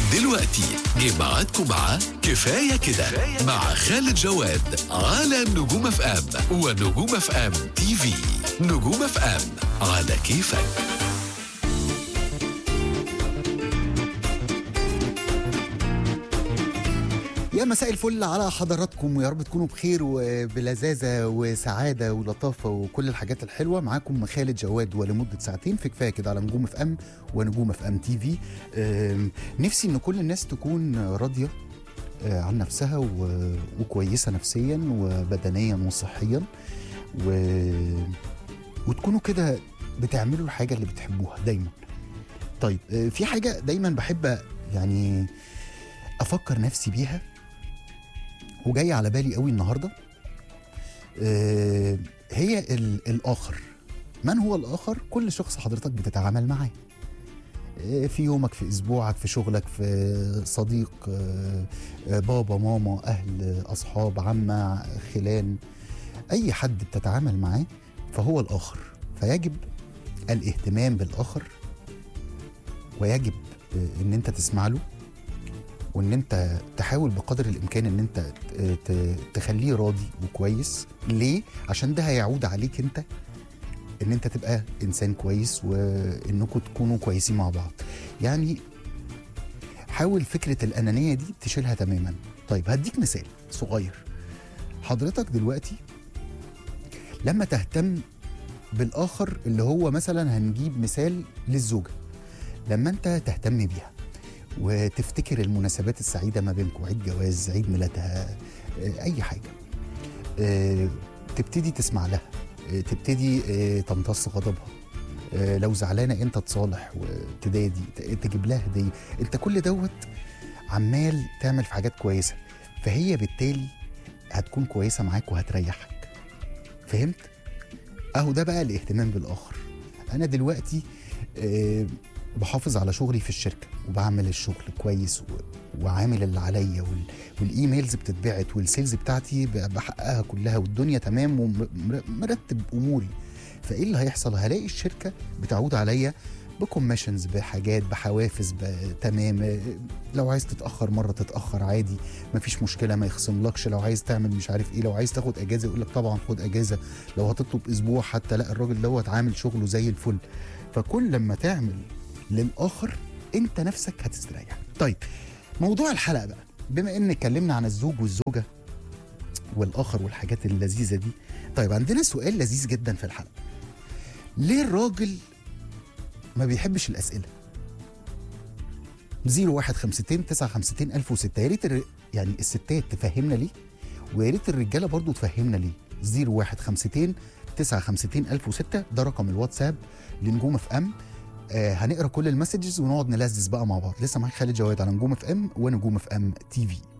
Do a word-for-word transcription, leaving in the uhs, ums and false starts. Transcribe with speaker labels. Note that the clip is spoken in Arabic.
Speaker 1: دلوقتي جه ميعادكم مع كفاية كده مع خالد جواد على نجوم اف ام ونجوم اف ام تي في. نجوم اف ام على كيفك.
Speaker 2: يا مساء الفل على حضراتكم، ويا رب تكونوا بخير وبلذاذة وسعادة ولطافة وكل الحاجات الحلوة. معاكم خالد جواد ولمدة ساعتين في كفاية كده على نجوم اف ام ونجوم اف ام تي في. نفسي ان كل الناس تكون راضية عن نفسها وكويسة نفسيا وبدنيا وصحيا، و... وتكونوا كده بتعملوا الحاجة اللي بتحبوها دايما. طيب، في حاجة دايما بحب يعني أفكر نفسي بيها وجاي على بالي قوي النهاردة، آه هي الآخر. من هو الآخر؟ كل شخص حضرتك بتتعامل معاه آه في يومك، في أسبوعك، في شغلك، في صديق، آه بابا ماما أهل أصحاب عمة خلان، أي حد بتتعامل معاه فهو الآخر. فيجب الاهتمام بالآخر، ويجب آه ان انت تسمع له، وان انت تحاول بقدر الامكان ان انت تخليه راضي وكويس. ليه؟ عشان ده هيعود عليك انت، ان انت تبقى انسان كويس وانكم تكونوا كويسين مع بعض. يعني حاول فكرة الانانية دي تشيلها تماما. طيب، هديك مثال صغير. حضرتك دلوقتي لما تهتم بالاخر، اللي هو مثلا هنجيب مثال للزوجة، لما انت تهتم بيها وتفتكر المناسبات السعيدة ما بينكم، عيد جواز، عيد ميلادها، أي حاجة، تبتدي تسمع لها، تبتدي تمتص غضبها، لو زعلانة أنت تصالح وتدادي، تجيب لها هدية. أنت كل دوت عمال تعمل في حاجات كويسة، فهي بالتالي هتكون كويسة معاك وهتريحك. فهمت؟ أهو ده بقى الاهتمام بالآخر. أنا دلوقتي بحافظ على شغلي في الشركة وبعمل الشغل كويس وعامل اللي عليا، والايميلز بتتبعت والسيلز بتاعتي بحققها كلها، والدنيا تمام ومرتب اموري. فايه اللي هيحصل؟ هلاقي الشركة بتعود عليا بكوميشنز، بحاجات، بحوافز، تمام. لو عايز تتأخر مرة تتأخر عادي، مفيش مشكلة، ما يخصملكش. لو عايز تعمل مش عارف ايه، لو عايز تاخد اجازة يقولك طبعا خد اجازة. لو هتطلب اسبوع حتى، لا الراجل دوت عامل شغله زي الفل. فكل لما تعمل للآخر انت نفسك هتستريح. طيب، موضوع الحلقة بقى، بما ان اتكلمنا عن الزوج والزوجة والآخر والحاجات اللذيذة دي، طيب عندنا سؤال لذيذ جدا في الحلقة. ليه الراجل ما بيحبش الأسئلة؟ زيرو واحد خمستين تسعة خمستين ألف وستة. يا ريت الر... يعني الستات تفهمنا ليه، ويا ريت الرجالة برضو تفهمنا ليه. زيرو واحد خمستين تسعة خمستين ألف وستة ده رقم الواتساب لنجوم اف ام. آه هنقرا كل المسجز ونقعد نلذذ بقى مع بعض. لسه معاك خالد جواد على نجوم اف ام ونجوم اف ام تي في.